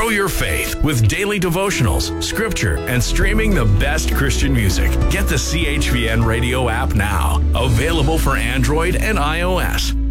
Grow your faith with daily devotionals, scripture, and streaming the best Christian music. Get the CHVN Radio app now. Available for Android and iOS.